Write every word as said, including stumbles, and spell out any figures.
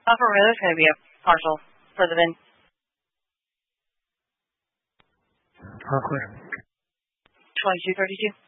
Upper River is going to be a partial for the VIN. All clear. twenty-two thirty-two.